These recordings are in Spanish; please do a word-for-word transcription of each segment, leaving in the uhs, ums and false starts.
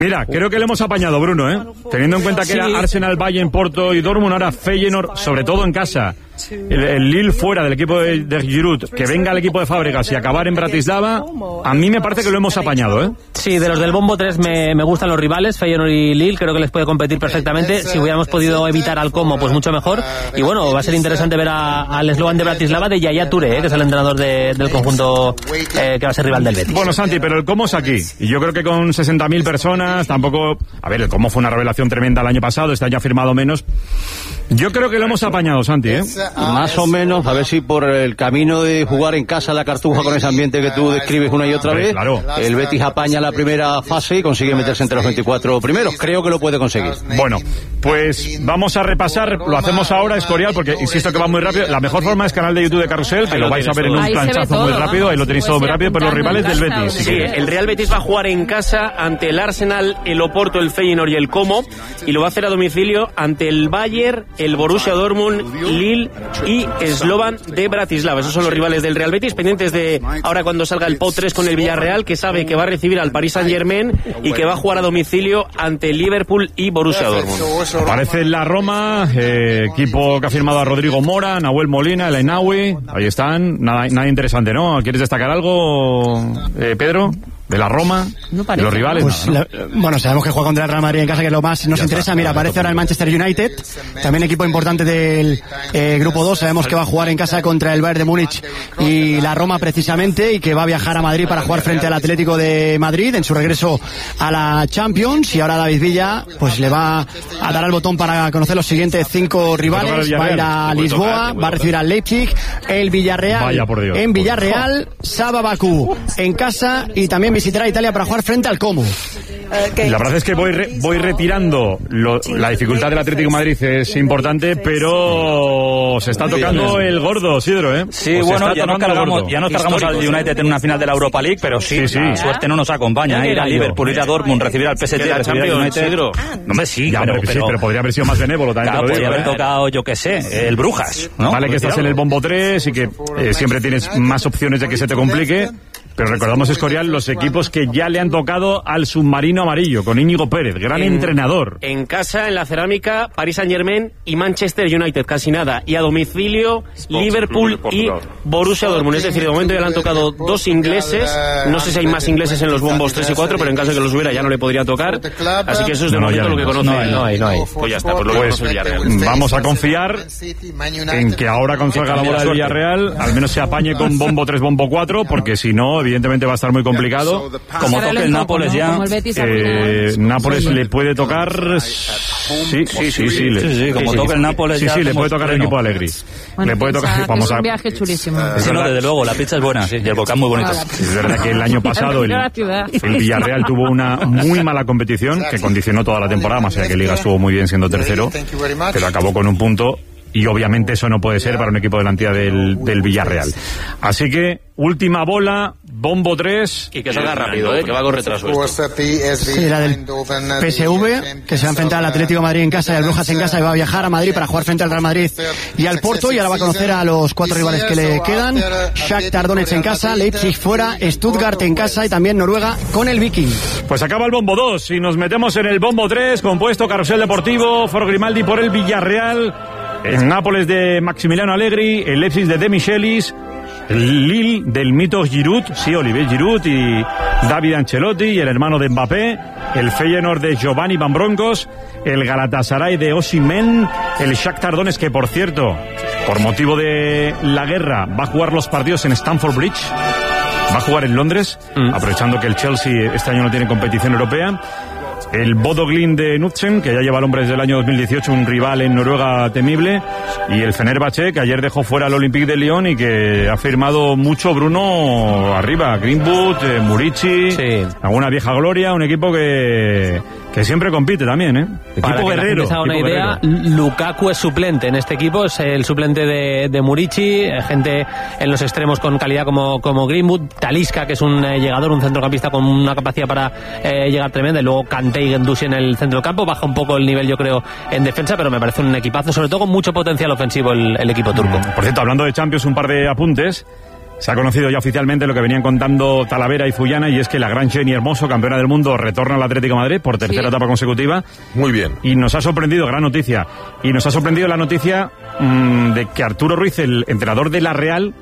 Mira, creo que le hemos apañado, Bruno, ¿eh? Teniendo en cuenta que sí. Era Arsenal, Bayern, Porto y Dortmund, ahora Feyenoord, sobre todo en casa. El, el Lille fuera del equipo de, de Giroud, que venga el equipo de Fábregas y acabar en Bratislava, a mí me parece que lo hemos apañado, ¿eh? Sí, de los del Bombo tres me, me gustan los rivales, Feyenoord y Lille, creo que les puede competir perfectamente. Si hubiéramos podido evitar al Como, pues mucho mejor. Y bueno, va a ser interesante ver a, al eslogan de Bratislava de Yaya Touré, ¿eh? Que es el entrenador de, del conjunto eh, que va a ser rival del Betis. Bueno, Santi, pero el Como es aquí. Y yo creo que con sesenta mil personas, tampoco... A ver, el Como fue una revelación tremenda el año pasado, este año ha firmado menos. Yo creo que lo hemos apañado, Santi, ¿eh? Más o menos, a ver si por el camino de jugar en casa la Cartuja con ese ambiente que tú describes una y otra vez, claro. El Betis apaña la primera fase y consigue meterse entre los veinticuatro primeros. Creo que lo puede conseguir. Bueno, pues vamos a repasar, lo hacemos ahora, Escorial, porque insisto que va muy rápido. La mejor forma es canal de YouTube de Carrusel, que lo vais a ver en un planchazo muy rápido, ahí lo tenéis todo muy rápido, pero los rivales del Betis. Sí, el Real Betis va a jugar en casa ante el Arsenal, el Oporto, el Feyenoord y el Como, y lo va a hacer a domicilio ante el Bayern, el Borussia Dortmund, Lille y Slovan de Bratislava. Esos son los rivales del Real Betis, pendientes de ahora cuando salga el P O tres con el Villarreal, que sabe que va a recibir al Paris Saint-Germain y que va a jugar a domicilio ante Liverpool y Borussia Dortmund. Aparece la Roma, eh, equipo que ha firmado a Rodrigo Mora, Nahuel Molina, el Einaui, ahí están, nada, nada interesante, ¿no? ¿Quieres destacar algo, eh, Pedro? De la Roma, no de los rivales. Pues, no, ¿no? La, bueno, sabemos que juega contra el Real Madrid en casa, que es lo más nos ya interesa. Está, Mira, aparece ahora el Manchester United, también equipo importante del eh, Grupo dos. Sabemos que va a jugar en casa contra el Bayern de Múnich y la Roma precisamente, y que va a viajar a Madrid para jugar frente al Atlético de Madrid en su regreso a la Champions. Y ahora David Villa pues le va a dar al botón para conocer los siguientes cinco rivales. Va a ir a Lisboa, va a recibir al Leipzig, el Villarreal en Villarreal, Saba Bakú en casa, y también visitará Italia para jugar frente al Como. La verdad es que voy re, voy retirando lo, la dificultad del Atlético de Madrid es importante, pero se está tocando el gordo, Isidro, ¿eh? Sí, pues bueno, ya nos cargamos, ya nos cargamos al United en una final de la Europa League, pero sí, sí, sí. La suerte no nos acompaña, ¿eh? Ir a Liverpool, ir a Dortmund, recibir al P S G, recibir al United. No, hombre, sí, ya, pero, pero, pero, sí, pero podría haber sido más benévolo también. Claro, te lo podría digo, haber ¿eh? tocado, yo qué sé, el Brujas, ¿no? Vale que estás en el bombo tres y que eh, siempre tienes más opciones de que se te complique. Pero recordamos, Escorial, los equipos que ya le han tocado al submarino amarillo, con Íñigo Pérez, gran en, entrenador. En casa, en la Cerámica, Paris Saint-Germain y Manchester United, casi nada. Y a domicilio, Liverpool y Borussia Dortmund. Es decir, de momento ya le han tocado dos ingleses. No sé si hay más ingleses en los bombos tres y cuatro, pero en caso de que los hubiera ya no le podría tocar. Así que eso es de no, momento lo que conoce. No hay, no hay, no hay. Pues ya está, pues lo que pues, conoce el Villarreal. Vamos a confiar en que ahora cuando salga la bola del Villarreal, al menos se apañe con bombo tres, bombo cuatro, porque si no, evidentemente va a estar muy complicado. Como toque el Nápoles ya, eh, Nápoles le puede tocar. Sí, sí, sí, sí. Sí, sí, como toque el Nápoles ya. Sí, sí, le puede tocar el equipo de Allegri. Bueno, le puede tocar. Vamos es a. un viaje chulísimo. Sí, no, desde luego, la pizza es buena, sí, y el volcán muy bonito. Es verdad que el año pasado el, el Villarreal tuvo una muy mala competición que condicionó toda la temporada, más allá que Liga estuvo muy bien siendo tercero, pero acabó con un punto. Y obviamente eso no puede ser para un equipo de la entidad del, del Villarreal. Así que, última bola, bombo tres. Y que salga rápido, ¿eh? Que va con retraso esto. Sí, la del P S V, que se va a enfrentar al Atlético de Madrid en casa y al Brujas en casa, y va a viajar a Madrid para jugar frente al Real Madrid y al Porto. Y ahora va a conocer a los cuatro rivales que le quedan. Shakhtar Donetsk en casa, Leipzig fuera, Stuttgart en casa y también Noruega con el Viking. Pues acaba el bombo dos y nos metemos en el bombo tres, compuesto Carrusel Deportivo, Foro Grimaldi por el Villarreal, en Nápoles de Maximiliano Allegri, el Leipzig de De Michelis, el Lille del mito Giroud, sí, Olivier Giroud y David Ancelotti, y el hermano de Mbappé, el Feyenoord de Giovanni Van Bronckhorst, el Galatasaray de Osimhen, el Shakhtar Donetsk, que por cierto, por motivo de la guerra, va a jugar los partidos en Stamford Bridge, va a jugar en Londres, mm. aprovechando que el Chelsea este año no tiene competición europea. El Bodo Glimt de Knudsen, que ya lleva al hombre desde el año dos mil dieciocho, un rival en Noruega temible, y el Fenerbahce, que ayer dejó fuera al Olympique de Lyon y que ha firmado mucho, Bruno, arriba, Greenwood, eh, Murici, sí. alguna vieja gloria, un equipo que que siempre compite también, ¿eh? Equipo Para que guerrero. Para una equipo idea, guerrero. Lukaku es suplente en este equipo, es el suplente de, de Murici, gente en los extremos con calidad como, como Greenwood, Talisca, que es un eh, llegador, un centrocampista con una capacidad para eh, llegar tremenda, y luego Kanté y Guendouzi en el centro del campo. Baja un poco el nivel, yo creo, en defensa, pero me parece un equipazo, sobre todo con mucho potencial ofensivo el, el equipo turco. Por cierto, hablando de Champions, un par de apuntes. Se ha conocido ya oficialmente lo que venían contando Talavera y Fullana, y es que la gran Jenny Hermoso, campeona del mundo, retorna al Atlético de Madrid por tercera sí. etapa consecutiva. Muy bien. Y nos ha sorprendido, gran noticia, y nos ha sorprendido la noticia mmm, de que Arturo Ruiz, el entrenador de la Real,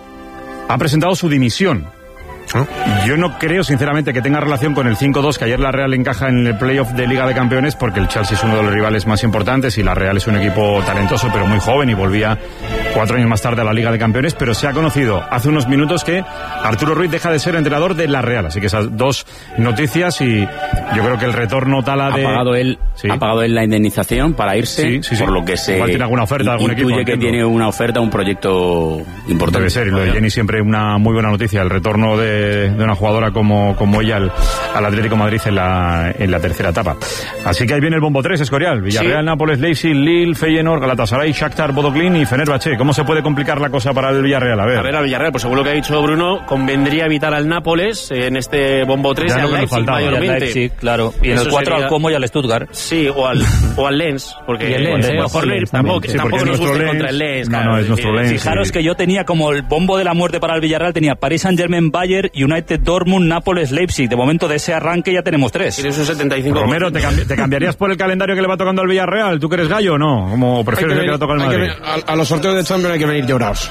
ha presentado su dimisión. ¿Ah? Yo no creo, sinceramente, que tenga relación con el cinco dos que ayer la Real encaja en el playoff de Liga de Campeones, porque el Chelsea es uno de los rivales más importantes y la Real es un equipo talentoso pero muy joven y volvía cuatro años más tarde a la Liga de Campeones, pero se ha conocido hace unos minutos que Arturo Ruiz deja de ser entrenador de la Real, así que esas dos noticias, y yo creo que el retorno Tala de... ¿Ha pagado él, ¿sí? ¿Ha pagado él la indemnización para irse? Sí, sí, sí. Por lo que se... Igual tiene alguna oferta de algún equipo. Intuye que tiene una oferta, un proyecto importante. Debe ser, y lo de Jenny siempre una muy buena noticia, el retorno de De, de una jugadora como, como ella al, al Atlético de Madrid en la, en la tercera etapa. Así que ahí viene el bombo tres, Escorial. Villarreal, sí. Nápoles, Leipzig, Lille, Feyenoord, Galatasaray, Shakhtar, Bodo Glimt y Fenerbahce. ¿Cómo se puede complicar la cosa para el Villarreal? A ver. A ver, al Villarreal, pues según lo que ha dicho Bruno, convendría evitar al Nápoles en este bombo tres y al Leipzig mayormente. Sí, claro. Y en el cuatro sería... al Como y al Stuttgart. Sí, o al, o al Lens. Porque el Lens, eh, mejor Lens tampoco, sí, tampoco nos gusta Lens, contra el Lens. No, no, es nuestro Lens. Fijaros sí. que yo tenía como el bombo de la muerte para el Villarreal, tenía Paris Saint-Germain, Bayern, United, Dortmund, Nápoles, Leipzig. De momento de ese arranque ya tenemos tres. Tienes un setenta y cinco. Romero, ¿te, cambi- ¿te cambiarías por el calendario que le va tocando al Villarreal? ¿Tú que eres gallo o no? ¿Cómo prefieres el que le toca al Madrid? A, a los sorteos de Champions hay que venir llorados.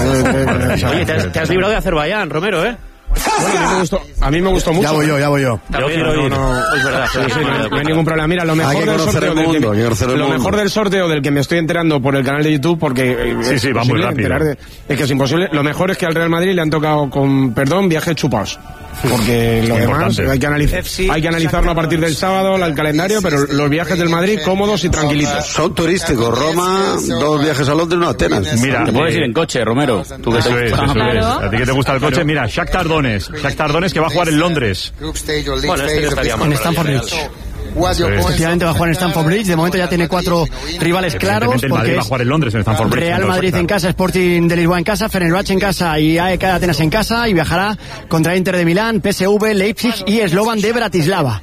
Oye, te has, te has librado de Azerbaiyán, Romero, ¿eh? Bueno, a mí me gustó, a mí me gustó mucho. Ya voy yo, ya voy yo. Yo quiero ir. No, no, es verdad. Sí, sí, no, no hay ningún problema. Mira, lo mejor del sorteo, del que, lo mejor del sorteo del que me estoy enterando por el canal de YouTube, porque sí, es sí, va muy rápido. De, es que es imposible. Lo mejor es que al Real Madrid le han tocado con, perdón, viajes chupados. Porque lo demás hay que, analizar, hay que analizarlo a partir del sábado, el calendario, pero los viajes del Madrid cómodos y tranquilitos. Son turísticos. Roma, dos viajes a Londres, no a Atenas. Mira, te puedes ir en coche, Romero. Tú que eso es, eso es. A ti que te gusta el coche, mira, Shakhtar Donetsk. Shakhtar Donetsk que va a jugar en Londres. Bueno, este no estaría mal. En Stamford Bridge. Sí. Efectivamente va a jugar en Stamford Bridge. De momento ya tiene cuatro rivales claros. El Madrid va a jugar en Londres, en Stamford Bridge. Real Madrid en casa, Sporting de Lisboa en casa, Fenerbahce en casa y A E K de Atenas en casa, y viajará contra Inter de Milán, P S V, Leipzig y Slovan de Bratislava.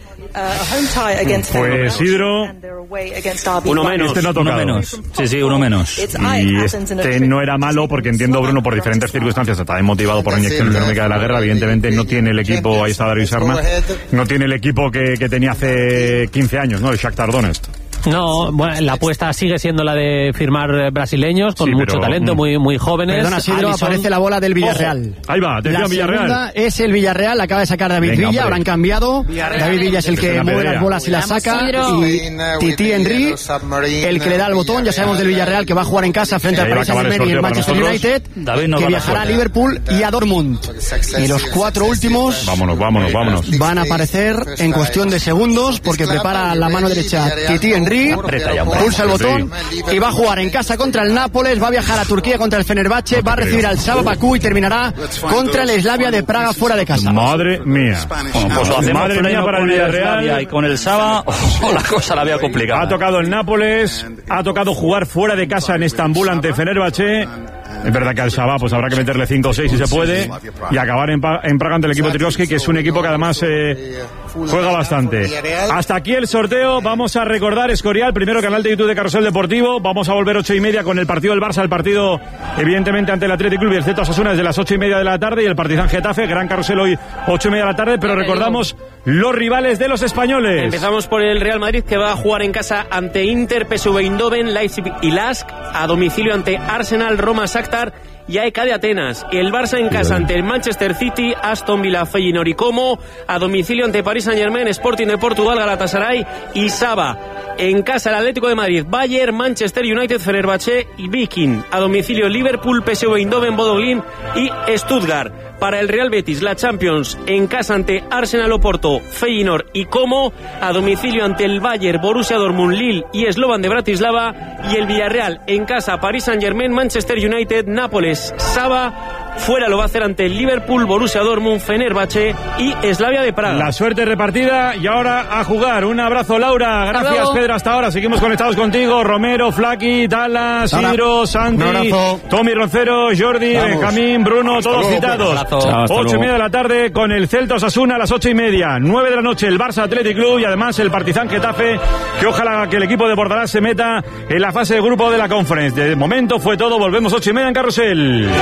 Pues Isidro, uno menos. Este no ha tocado. Uno menos. Sí, sí, uno menos. Y este no era malo porque entiendo, Bruno, por diferentes circunstancias, está motivado por la inyección económica de la guerra. Evidentemente no tiene el equipo, ahí está Darío Serna, no tiene el equipo que, que tenía hace quince años, ¿no? El Shakhtar Donetsk. No, bueno, la apuesta sigue siendo la de firmar brasileños con sí, mucho pero, talento, muy muy jóvenes. Perdona, Sidro, aparece la bola del Villarreal. Ojo. Ahí va, atención, la Villarreal. La segunda es el Villarreal, acaba de sacar David Venga, Villa, habrán cambiado. Villarreal. David Villa es el que mueve las bolas y las saca. Y Titi Henry, el que le da el botón. Ya sabemos del Villarreal que va a jugar en casa frente al Paris Saint-Germain y el Manchester United, que viajará a Liverpool y a Dortmund. Y los cuatro últimos vámonos, vámonos, vámonos. van a aparecer en cuestión de segundos, porque prepara la mano derecha Titi Henry. Pulsa el botón y va a jugar en casa contra el Nápoles, va a viajar a Turquía contra el Fenerbahce, va a recibir al Saba Bakú y terminará contra el Slavia de Praga fuera de casa. Madre mía. Bueno, pues lo hacemos Madre mía para el Villarreal. Y con el Saba, oh, la cosa la veo complicada. Ha tocado el Nápoles, ha tocado jugar fuera de casa en Estambul ante Fenerbahce. Es verdad que al Shabab pues habrá que meterle cinco o seis si se puede y acabar en, pa- en Praga ante el equipo Triovski, que es un equipo que además eh, juega bastante. Hasta aquí el sorteo. Vamos a recordar, Escorial, primero canal de YouTube de Carrusel Deportivo. Vamos a volver ocho y media con el partido del Barça, el partido evidentemente ante el Athletic Club y el Celta Osasuna desde las ocho y media de la tarde, y el Partizan Getafe, gran carrusel hoy ocho y media de la tarde, pero recordamos los rivales de los españoles. Empezamos por el Real Madrid, que va a jugar en casa ante Inter, P S V Eindhoven, Leipzig y Lask, a domicilio ante Arsenal, Roma, Shakhtar y A E K de Atenas. El Barça en casa ante el Manchester City, Aston Villa, Feyenoord y Como, a domicilio ante Paris Saint-Germain, Sporting de Portugal, Galatasaray y Saba. En casa el Atlético de Madrid, Bayern, Manchester United, Fenerbahce y Viking. A domicilio Liverpool, P S V Eindhoven, Bodo Glimt y Stuttgart. Para el Real Betis, la Champions en casa ante Arsenal, Oporto, Feyenoord y Como, a domicilio ante el Bayern, Borussia Dortmund, Lille y Slovan de Bratislava, y el Villarreal en casa, Paris Saint-Germain, Manchester United, Nápoles, Saba. Fuera lo va a hacer ante el Liverpool, Borussia Dortmund, Fenerbahce y Slavia de Praga. La suerte repartida y ahora a jugar. Un abrazo, Laura. Gracias, Hello. Pedro, hasta ahora. Seguimos conectados contigo. Romero, Flaki, Tala, Sidro, Santi, Tommy Roncero, Jordi, Vamos. Benjamín, Bruno, todos luego, citados. Chao, ocho y media de la tarde con el Celta Osasuna a las ocho y media. Nueve de la noche el Barça Athletic Club y además el Partizan Getafe, que ojalá que el equipo de Bordalás se meta en la fase de grupo de la Conference. De momento fue todo. Volvemos ocho y media en Carrusel.